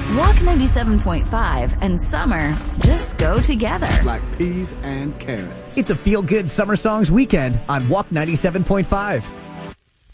Walk 97.5 and summer just go together. Like peas and carrots. It's a feel-good summer songs weekend on Walk 97.5.